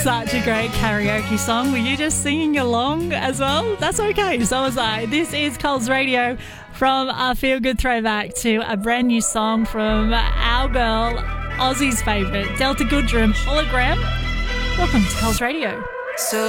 Such a great karaoke song. Were you just singing along as well? That's okay. So was I. This is Coles Radio, from a feel-good throwback to a brand new song from our girl, Aussie's favourite, Delta Goodrem, Hologram. Welcome to Coles Radio. So